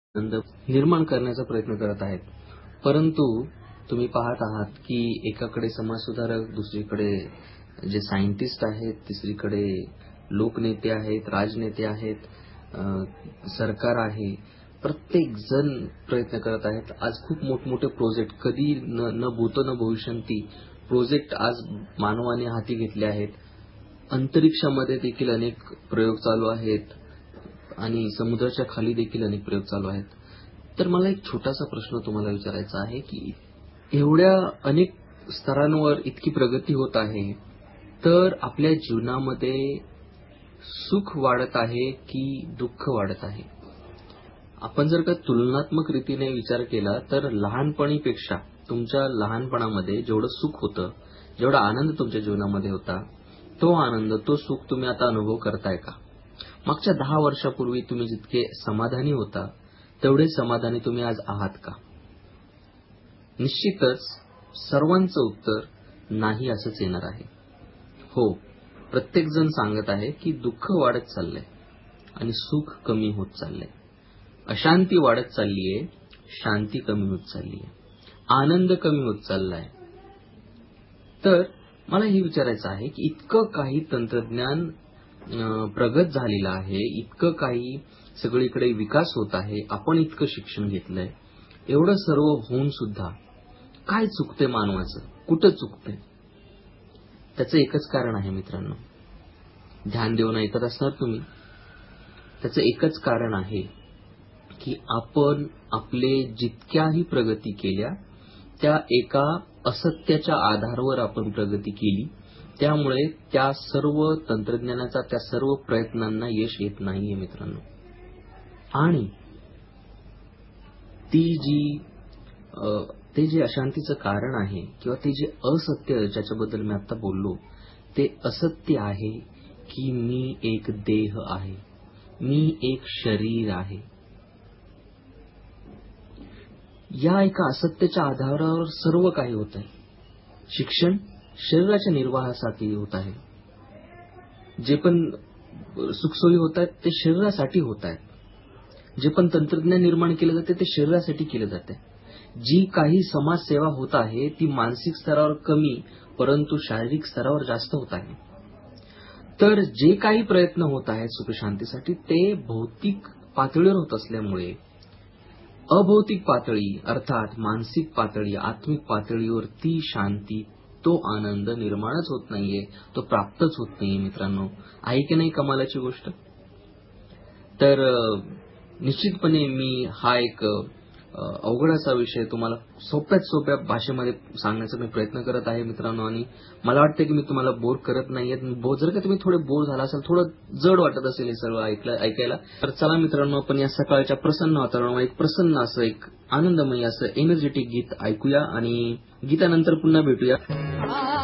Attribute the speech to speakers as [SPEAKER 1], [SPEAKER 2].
[SPEAKER 1] आनंद निर्माण करण्याचा प्रयत्न करत आहेत. परंतु तुम्ही पाहत आहात की एकाकडे समाजसुधारक, दुसरीकडे जे सायंटिस्ट आहेत, तिसरीकडे लोकनेते आहेत, राजनेते आहेत, सरकार आहे. प्रत्येक जण प्रयत्न करत आहेत. आज खूप मोठमोठे प्रोजेक्ट कधी न भूतो न भविष्यंती प्रोजेक्ट आज मानवाने हाती घेतले आहेत. अंतरिक्षामध्ये देखील अनेक प्रयोग चालू आहेत आणि समुद्राच्या खाली देखील अनेक प्रयोग चालू आहेत. तर मला एक छोटासा प्रश्न तुम्हाला विचारायचा आहे की एवढ्या अनेक स्तरांवर इतकी प्रगती होत आहे, तर आपल्या जीवनामध्ये सुख वाढत आहे की दुःख वाढत आहे? आपण जर का तुलनात्मक रीतीने विचार केला तर लहानपणीपेक्षा तुमच्या लहानपणामध्ये जेवढं सुख होतं, जेवढा आनंद तुमच्या जीवनामध्ये होता, तो आनंद, तो सुख तुम्ही आता अनुभव करताय का? मागच्या 10 वर्षापूर्वी तुम्ही जितके समाधानी होता, तेवढे समाधानी तुम्ही आज आहात का? निश्चितच सर्वांचं उत्तर नाही असंच येणार आहे. हो, प्रत्येक जण सांगत आहे की दुःख वाढत चाललंय आणि सुख कमी होत चाललंय. अशांती वाढत चाललीये, शांती कमी होत चाललीये, आनंद कमी होत चाललाय. तर मला हे विचारायचं आहे की इतकं काही तंत्रज्ञान प्रगत झालेलं आहे, इतकं काही सगळीकडे विकास होत आहे, आपण इतकं शिक्षण घेतलंय, एवढं सर्व होऊन सुद्धा काय चुकते मानवाचं? कुठं चुकते? त्याचं एकच कारण आहे मित्रांनो. ध्यान देऊन ऐकत असणार तुम्ही. त्याचं एकच कारण आहे की आपण आपले जितक्याही प्रगती केल्या त्या एका असत्याच्या आधारावर आपण प्रगती केली. त्यामुळे त्या सर्व तंत्रज्ञानाचा, त्या सर्व प्रयत्नांना यश येत नाहीये मित्रांनो. आणि ते जे अशांतीचं कारण आहे किंवा ते जे असत्य ज्याच्याबद्दल मी आता बोललो, ते असत्य आहे की मी एक देह आहे, मी एक शरीर आहे. या एका असत्याच्या आधारावर सर्व काही होत आहे. शिक्षण शरीराच्या निर्वाहासाठी होत आहे. जे पण सुखसोयी होत आहेत ते शरीरासाठी होत आहेत. जे पण तंत्रज्ञान निर्माण केलं जाते ते शरीरासाठी केलं जाते. जी काही समाजसेवा होत आहे ती मानसिक स्तरावर कमी, परंतु शारीरिक स्तरावर जास्त होत आहे. तर जे काही प्रयत्न होत आहेत सुखशांतीसाठी ते भौतिक पातळीवर होत असल्यामुळे अभौतिक पातळी अर्थात मानसिक पातळी, आत्मिक पातळीवर ती शांती, तो आनंद निर्माणच होत नाहीये, तो प्राप्तच होत नाहीये मित्रांनो. आहे की नाही कमालाची गोष्ट? तर निश्चितपणे मी हा एक अवघड असा विषय तुम्हाला सोप्यात सोप्या भाषेमध्ये सांगण्याचा मी प्रयत्न करत आहे मित्रांनो. आणि मला वाटतं की मी तुम्हाला बोर करत नाहीये. जर का तुम्ही थोडे बोर झाला असाल, थोडं जड वाटत असेल हे सर्व ऐकायला, तर चला मित्रांनो आपण या सकाळच्या प्रसन्न वातावरणामध्ये एक प्रसन्न असं, एक आनंदमयी असं एनर्जेटिक गीत ऐकूया आणि गीतानंतर पुन्हा भेटूया.